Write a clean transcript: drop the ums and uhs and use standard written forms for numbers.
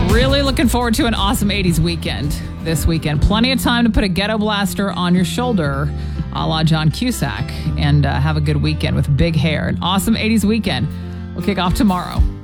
Really looking forward to an awesome 80s weekend this weekend. Plenty of time to put a ghetto blaster on your shoulder, a la John Cusack, and have a good weekend with big hair. An awesome 80s weekend. We'll kick off tomorrow.